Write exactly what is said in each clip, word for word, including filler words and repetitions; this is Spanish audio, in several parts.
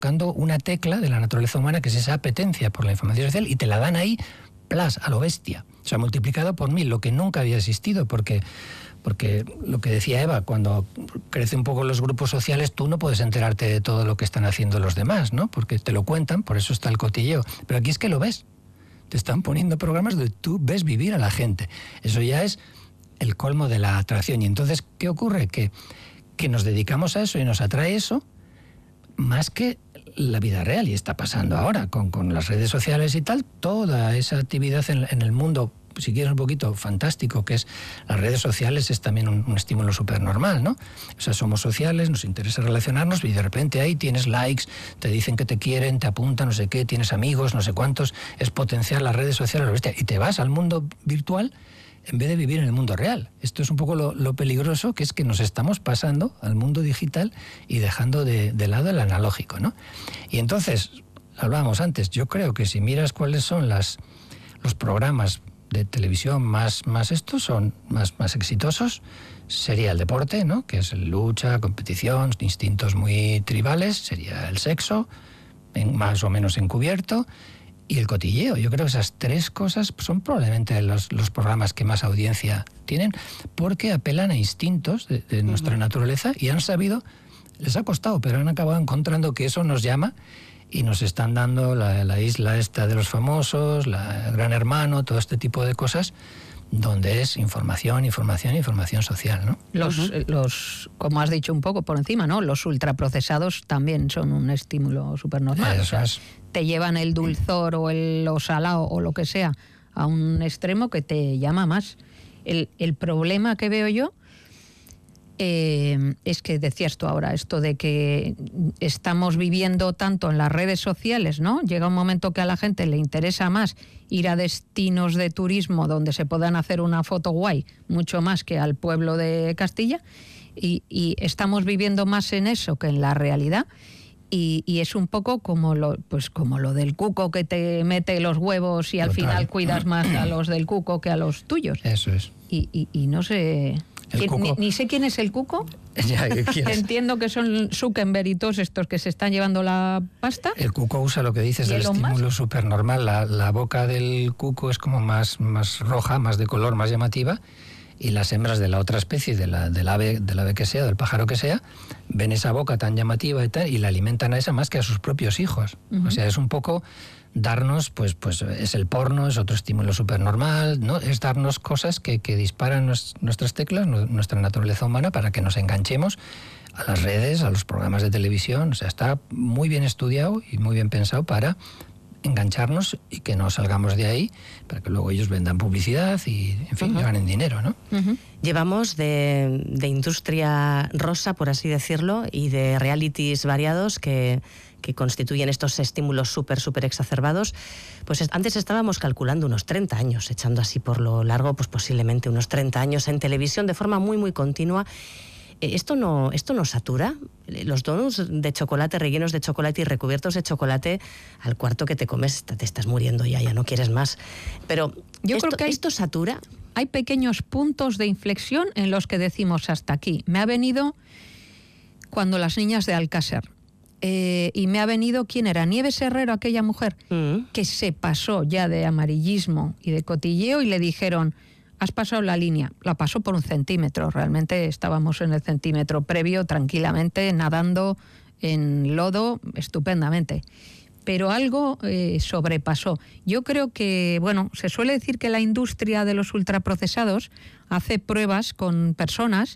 tocando una tecla de la naturaleza humana, que es esa apetencia por la información social, y te la dan ahí, plas, a lo bestia. O sea, multiplicado por mil, lo que nunca había existido, porque... Porque lo que decía Eva, cuando crecen un poco los grupos sociales, tú no puedes enterarte de todo lo que están haciendo los demás, ¿no? Porque te lo cuentan, por eso está el cotilleo. Pero aquí es que lo ves. Te están poniendo programas donde tú ves vivir a la gente. Eso ya es el colmo de la atracción. Y entonces, ¿qué ocurre? Que, que nos dedicamos a eso y nos atrae eso más que la vida real. Y está pasando ahora con, con las redes sociales y tal, toda esa actividad en, en el mundo, si quieres un poquito fantástico, que es las redes sociales, es también un, un estímulo súper normal, ¿no? O sea, somos sociales, nos interesa relacionarnos y de repente ahí tienes likes, te dicen que te quieren, te apuntan, no sé qué, tienes amigos, no sé cuántos, es potenciar las redes sociales, lo bestia, y te vas al mundo virtual en vez de vivir en el mundo real. Esto es un poco lo, lo peligroso, que es que nos estamos pasando al mundo digital y dejando de, de lado el analógico, ¿no? Y entonces, hablábamos antes, yo creo que si miras cuáles son las, los programas de televisión más, más estos, son más, más exitosos, sería el deporte, ¿no? Que es lucha, competición, instintos muy tribales, sería el sexo, en, más o menos encubierto, y el cotilleo. Yo creo que esas tres cosas son probablemente los, los programas que más audiencia tienen, porque apelan a instintos de, de nuestra naturaleza y han sabido, les ha costado, pero han acabado encontrando que eso nos llama. Y nos están dando la, la isla esta de los famosos, la Gran Hermano, todo este tipo de cosas, donde es información, información, información social, ¿no? Los, uh-huh. los, como has dicho un poco por encima, ¿no? Los ultraprocesados también son un estímulo súper normal. Eso o sea, es. Te llevan el dulzor o el lo salado o lo que sea a un extremo que te llama más. El, el problema que veo yo Eh, es que decías tú ahora esto de que estamos viviendo tanto en las redes sociales, ¿no? Llega un momento que a la gente le interesa más ir a destinos de turismo donde se puedan hacer una foto guay, mucho más que al pueblo de Castilla, y, y estamos viviendo más en eso que en la realidad. Y, y es un poco como lo, pues como lo del cuco que te mete los huevos y al Total. final cuidas más a los del cuco que a los tuyos. Eso es. Y, y, y no sé... Ni, ni sé quién es el cuco. Ya, entiendo que son Zuckerberg y todos estos que se están llevando la pasta. El cuco usa lo que dices del estímulo súper normal. La, la boca del cuco es como más, más roja, más de color, más llamativa. Y las hembras de la otra especie, de la, del ave, del ave que sea, del pájaro que sea, ven esa boca tan llamativa y tal, y la alimentan a esa más que a sus propios hijos. Uh-huh. O sea, es un poco darnos, pues, pues es el porno, es otro estímulo súper normal, ¿no? Es darnos cosas que, que disparan nos, nuestras teclas, nuestra naturaleza humana, para que nos enganchemos a las redes, a los programas de televisión. O sea, está muy bien estudiado y muy bien pensado para engancharnos y que no salgamos de ahí, para que luego ellos vendan publicidad y, en fin, uh-huh. ganen dinero, ¿no? Uh-huh. Llevamos de, de industria rosa, por así decirlo, y de realities variados que, que constituyen estos estímulos súper, súper exacerbados. Pues antes estábamos calculando unos treinta años, echando así por lo largo, pues posiblemente unos treinta años en televisión de forma muy, muy continua. ¿Esto no, esto no satura? Los donuts de chocolate, rellenos de chocolate y recubiertos de chocolate, al cuarto que te comes te estás muriendo ya, ya no quieres más. Pero yo esto, creo que hay, ¿esto satura? Hay pequeños puntos de inflexión en los que decimos hasta aquí. Me ha venido cuando las niñas de Alcácer. Eh, y me ha venido, ¿quién era? Nieves Herrero, aquella mujer, mm. que se pasó ya de amarillismo y de cotilleo y le dijeron... Has pasado la línea, la pasó por un centímetro, realmente estábamos en el centímetro previo tranquilamente, nadando en lodo estupendamente, pero algo eh, sobrepasó. Yo creo que, bueno, se suele decir que la industria de los ultraprocesados hace pruebas con personas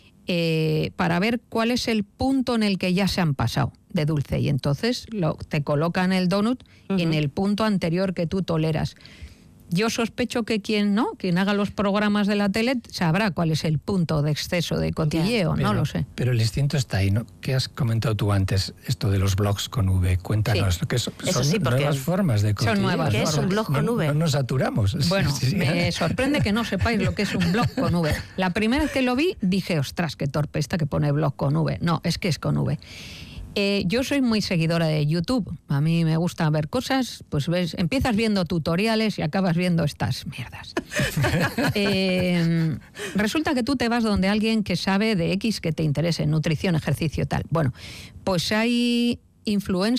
eh, para ver cuál es el punto en el que ya se han pasado de dulce y entonces lo, te colocan el donut uh-huh. en el punto anterior que tú toleras. Yo sospecho que quien no, quien haga los programas de la tele sabrá cuál es el punto de exceso de cotilleo, pero, no lo sé. Pero el instinto está ahí, ¿no? ¿Qué has comentado tú antes? Esto de los blogs con V, cuéntanos. Sí. Que son, Eso son sí, nuevas formas de cotilleo. Son nuevas ¿Qué formas. es un blog con no, V? No nos saturamos. Bueno, sí, sí, me sorprende que no sepáis lo que es un blog con V. La primera vez que lo vi dije, ostras, qué torpe esta que pone blog con V. No, es que es con V. Eh, yo soy muy seguidora de YouTube. A mí me gusta ver cosas, pues ves, empiezas viendo tutoriales y acabas viendo estas mierdas. eh, resulta que tú te vas donde alguien que sabe de X que te interese, nutrición, ejercicio, tal. Bueno, pues hay influencer